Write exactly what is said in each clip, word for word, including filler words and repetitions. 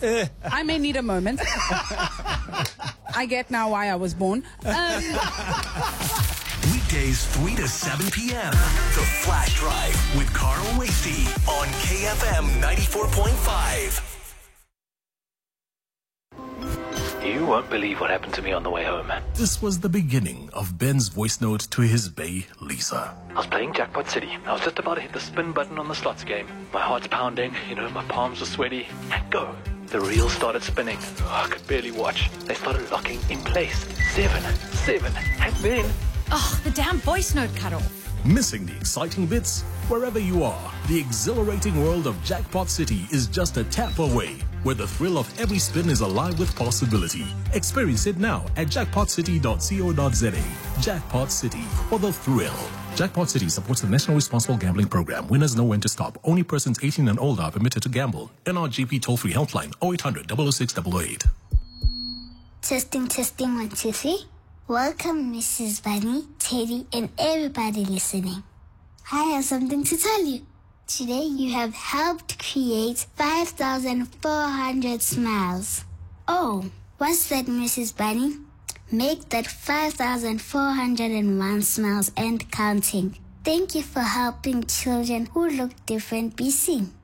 I may need a moment. I get now why I was born. Um, Weekdays three to seven p.m. The Flash Drive with Carl Wasty on K F M ninety-four point five. You won't believe what happened to me on the way home. This was the beginning of Ben's voice note to his bae, Lisa. I was playing Jackpot City. I was just about to hit the spin button on the slots game. My heart's pounding, you know, my palms were sweaty. And go. The reel started spinning. Oh, I could barely watch. They started locking in place. Seven, seven, and then... Oh, the damn voice note cut off. Missing the exciting bits? Wherever you are, the exhilarating world of Jackpot City is just a tap away, where the thrill of every spin is alive with possibility. Experience it now at jackpot city dot co dot za. Jackpot City, for the thrill. Jackpot City supports the National Responsible Gambling Program. Winners know when to stop. Only persons eighteen and older are permitted to gamble. N R G P toll-free helpline oh eight hundred, double oh six, double oh eight. Testing, testing, one, two, three. Welcome, Missus Bunny, Teddy, and everybody listening. I have something to tell you. Today you have helped create five thousand four hundred smiles. Oh, what's that, Missus Bunny? Make that five thousand four hundred one smiles and counting. Thank you for helping children who look different be seen.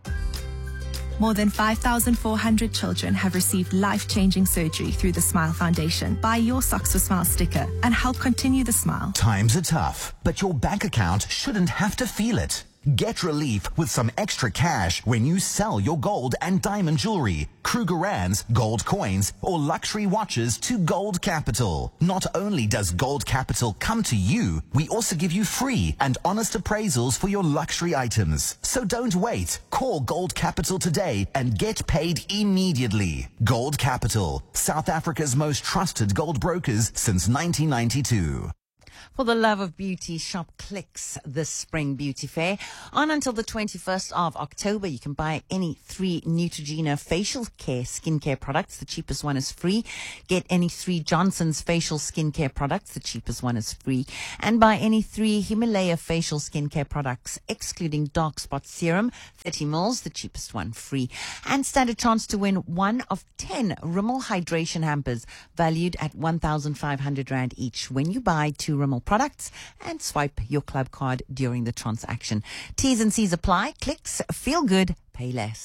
More than five thousand four hundred children have received life-changing surgery through the Smile Foundation. Buy your Socks for Smile sticker and help continue the smile. Times are tough, but your bank account shouldn't have to feel it. Get relief with some extra cash when you sell your gold and diamond jewelry, Krugerrands, gold coins, or luxury watches to Gold Capital. Not only does Gold Capital come to you, we also give you free and honest appraisals for your luxury items. So don't wait. Call Gold Capital today and get paid immediately. Gold Capital, South Africa's most trusted gold brokers since nineteen ninety-two. For the love of beauty, shop Clicks this spring beauty fair. On until the twenty-first of October, you can buy any three Neutrogena facial care skincare products. The cheapest one is free. Get any three Johnson's facial skincare products. The cheapest one is free. And buy any three Himalaya facial skincare products, excluding dark spot serum, thirty mils, the cheapest one free. And stand a chance to win one of ten Rimmel hydration hampers valued at one thousand five hundred rand each when you buy two Rimmel products and swipe your club card during the transaction. T's and C's apply. Clicks, feel good, pay less.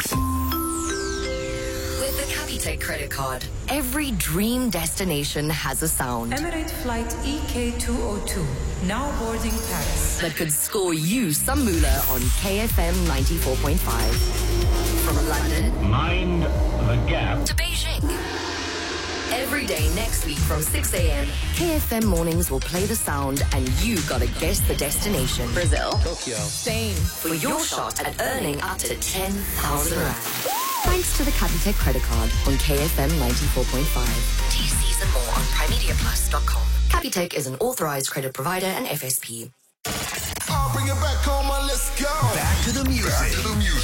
With the Capitec credit card, every dream destination has a sound. Emirates flight E K two oh two, now boarding Paris. That could score you some moolah on K F M ninety-four point five. From London, Mind the gap, to Beijing. Every day next week from six a.m., K F M Mornings will play the sound and you gotta guess the destination. Brazil, Tokyo, Spain, for your shot at earning up to ten thousand rand. Thanks to the Capitec credit card on K F M ninety-four point five. T Cs and more on prime media plus dot com. Capitec is an authorized credit provider and F S P. I'll bring it back home, let's go. Back to the music. Back to the music.